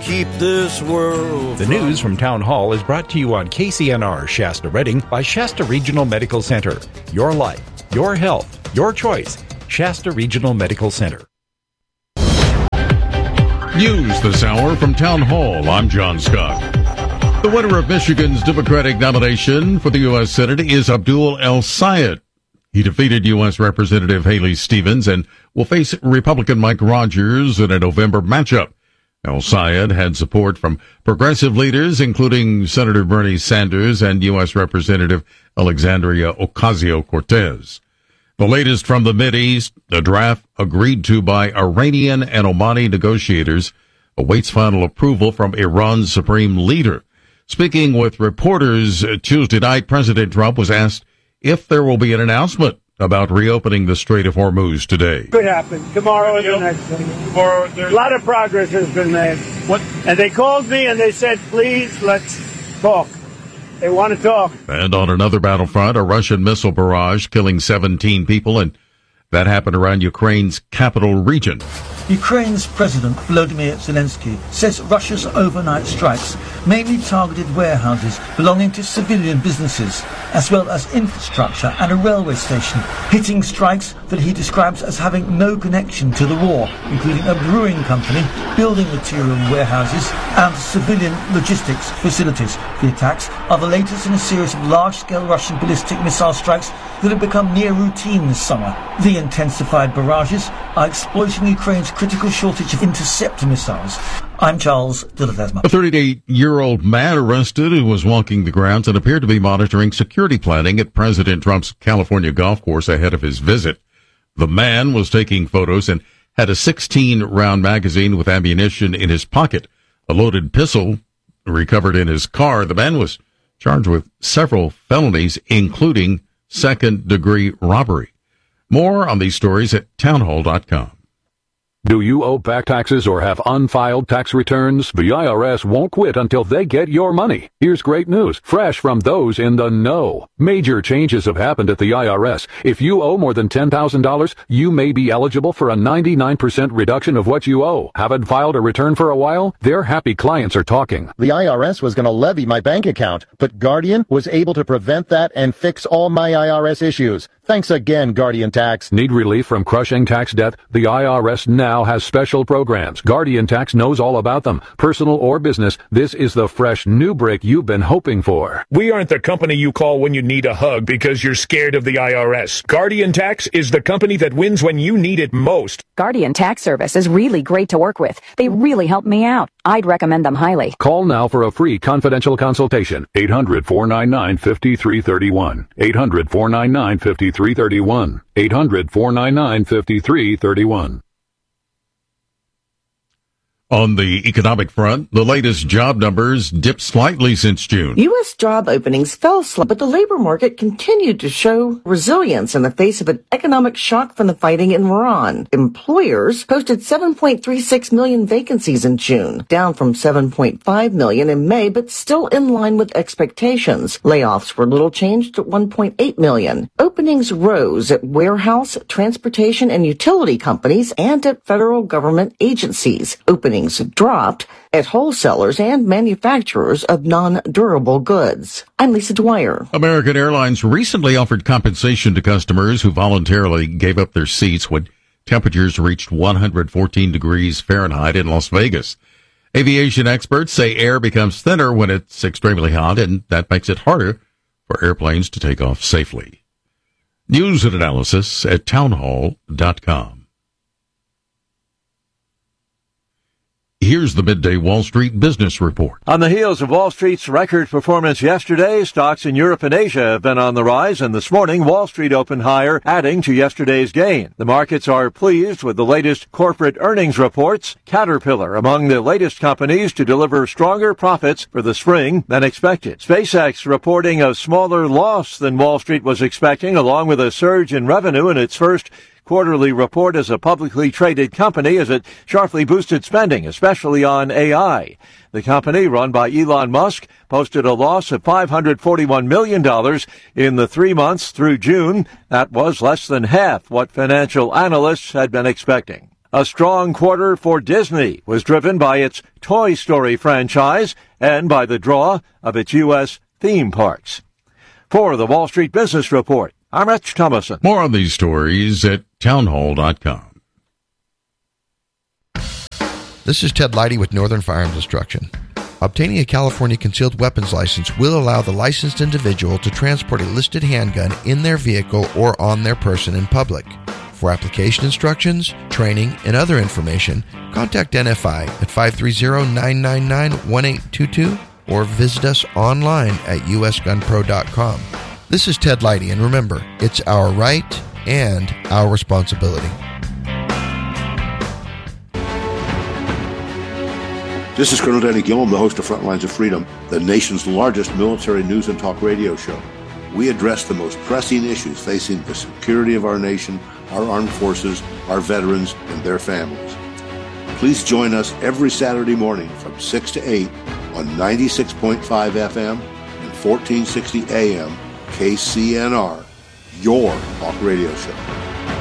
keep this world. The news from Town Hall is brought to you on KCNR Shasta Redding by Shasta Regional Medical Center. Your life, your health, your choice. Shasta Regional Medical Center. News this hour from Town Hall. I'm John Scott. The winner of Michigan's Democratic nomination for the U.S. Senate is Abdul El-Sayed. He defeated U.S. Representative Haley Stevens and will face Republican Mike Rogers in a November matchup. El-Sayed had support from progressive leaders, including Senator Bernie Sanders and U.S. Representative Alexandria Ocasio-Cortez. The latest from the Mideast, the draft agreed to by Iranian and Omani negotiators awaits final approval from Iran's supreme leader. Speaking with reporters Tuesday night, President Trump was asked if there will be an announcement about reopening the Strait of Hormuz today. Could happen. Tomorrow is the next thing. A lot of progress has been made. And they called me and they said, please, let's talk. They want to talk. And on another battlefront, a Russian missile barrage killing 17 people, and that happened around Ukraine's capital region. Ukraine's President Volodymyr Zelensky says Russia's overnight strikes mainly targeted warehouses belonging to civilian businesses, as well as infrastructure and a railway station, hitting strikes that he describes as having no connection to the war, including a brewing company, building material warehouses, and civilian logistics facilities. The attacks are the latest in a series of large-scale Russian ballistic missile strikes that have become near routine this summer. The intensified barrages are exploiting Ukraine's critical shortage of interceptor missiles. I'm Charles de Ledesma. A 38-year-old man arrested who was walking the grounds and appeared to be monitoring security planning at President Trump's California golf course ahead of his visit. The man was taking photos and had a 16-round magazine with ammunition in his pocket. A loaded pistol recovered in his car. The man was charged with several felonies, including second-degree robbery. More on these stories at townhall.com. Do you owe back taxes or have unfiled tax returns? The IRS won't quit until they get your money. Here's great news, fresh from those in the know. Major changes have happened at the IRS. If you owe more than $10,000, you may be eligible for a 99% reduction of what you owe. Haven't filed a return for a while? Their happy clients are talking. The IRS was going to levy my bank account, but Guardian was able to prevent that and fix all my IRS issues. Thanks again, Guardian Tax. Need relief from crushing tax debt? The IRS now has special programs. Guardian Tax knows all about them. Personal or business, this is the fresh new break you've been hoping for. We aren't the company you call when you need a hug because you're scared of the IRS. Guardian Tax is the company that wins when you need it most. Guardian Tax Service is really great to work with. They really helped me out. I'd recommend them highly. Call now for a free confidential consultation. 800-499-5331. 800-499-5331. 800-499-5331. On the economic front, the latest job numbers dipped slightly since June. U.S. job openings fell slightly, but the labor market continued to show resilience in the face of an economic shock from the fighting in Iran. Employers posted 7.36 million vacancies in June, down from 7.5 million in May, but still in line with expectations. Layoffs were little changed at 1.8 million. Openings rose at warehouse, transportation, and utility companies and at federal government agencies. Openings dropped at wholesalers and manufacturers of non-durable goods. I'm Lisa Dwyer. American Airlines recently offered compensation to customers who voluntarily gave up their seats when temperatures reached 114 degrees Fahrenheit in Las Vegas. Aviation experts say air becomes thinner when it's extremely hot, and that makes it harder for airplanes to take off safely. News and analysis at townhall.com. Here's the Midday Wall Street Business Report. On the heels of Wall Street's record performance yesterday, stocks in Europe and Asia have been on the rise, and this morning Wall Street opened higher, adding to yesterday's gain. The markets are pleased with the latest corporate earnings reports. Caterpillar among the latest companies to deliver stronger profits for the spring than expected. SpaceX reporting a smaller loss than Wall Street was expecting, along with a surge in revenue in its first quarterly report as a publicly traded company as it sharply boosted spending, especially on AI. The company, run by Elon Musk, posted a loss of $541 million in the 3 months through June. That was less than half what financial analysts had been expecting. A strong quarter for Disney was driven by its Toy Story franchise and by the draw of its U.S. theme parks. For the Wall Street Business Report, I'm Rich Thomason. More on these stories at townhall.com. This is Ted Leidy with Northern Firearms Instruction. Obtaining a California concealed weapons license will allow the licensed individual to transport a listed handgun in their vehicle or on their person in public. For application instructions, training, and other information, contact NFI at 530-999-1822 or visit us online at usgunpro.com. This is Ted Leidy, and remember, it's our right and our responsibility. This is Colonel Danny Gillum, the host of Frontlines of Freedom, the nation's largest military news and talk radio show. We address the most pressing issues facing the security of our nation, our armed forces, our veterans, and their families. Please join us every Saturday morning from 6 to 8 on 96.5 FM and 1460 AM KCNR, your talk radio show.